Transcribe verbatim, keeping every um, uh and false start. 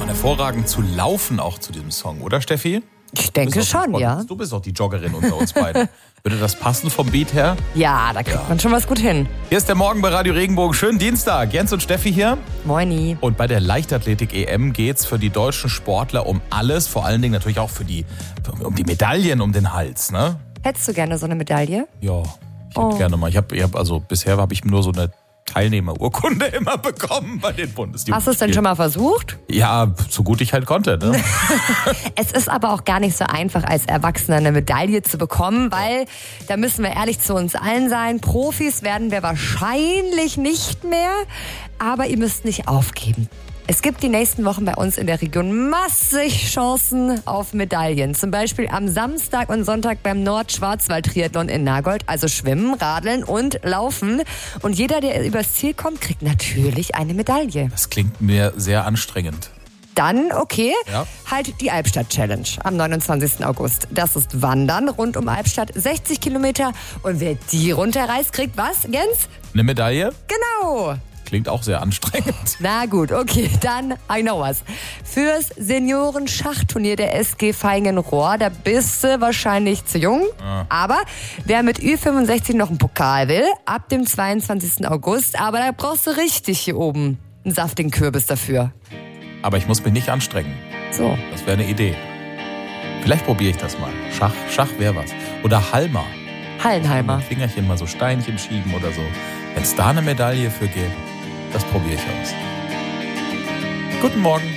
man hervorragend zu laufen auch zu diesem Song, oder Steffi? Ich denke schon, ja. Du bist doch die Joggerin unter uns beiden. Würde das passen vom Beat her? Ja, da kriegt ja. man schon was gut hin. Hier ist der Morgen bei Radio Regenbogen. Schönen Dienstag. Jens und Steffi hier. Moini. Und bei der Leichtathletik-E M geht's für die deutschen Sportler um alles. Vor allen Dingen natürlich auch für die, um die Medaillen um den Hals, ne? Hättest du gerne so eine Medaille? Ja, ich hätte oh. gerne mal. Ich habe, ich hab, also bisher habe ich nur so eine Teilnehmerurkunde immer bekommen bei den Bundesliga. Hast du es denn schon mal versucht? Ja, so gut ich halt konnte. Ne? Es ist aber auch gar nicht so einfach, als Erwachsener eine Medaille zu bekommen, weil, da müssen wir ehrlich zu uns allen sein, Profis werden wir wahrscheinlich nicht mehr, aber ihr müsst nicht aufgeben. Es gibt die nächsten Wochen bei uns in der Region massig Chancen auf Medaillen. Zum Beispiel am Samstag und Sonntag beim Nord-Schwarzwald-Triathlon in Nagold. Also Schwimmen, Radeln und Laufen. Und jeder, der übers Ziel kommt, kriegt natürlich eine Medaille. Das klingt mir sehr anstrengend. Dann, okay, ja. halt die Albstadt-Challenge am neunundzwanzigsten August. Das ist Wandern rund um Albstadt, sechzig Kilometer. Und wer die runterreißt, kriegt was, Jens? Eine Medaille? Genau. Klingt auch sehr anstrengend. Na gut, okay, dann I know was. Fürs Senioren-Schachturnier der S G Vaihingen-Rohr, da bist du wahrscheinlich zu jung. Ja. Aber wer mit Ü fünfundsechzig noch einen Pokal will, ab dem zweiundzwanzigsten August, aber da brauchst du richtig hier oben einen saftigen Kürbis dafür. Aber ich muss mich nicht anstrengen. So. Das wäre eine Idee. Vielleicht probiere ich das mal. Schach, Schach wäre was. Oder Halmer. Hallenhalmer. Fingerchen mal so Steinchen schieben oder so. Wenn es da eine Medaille für gibt, das probiere ich aus. Guten Morgen.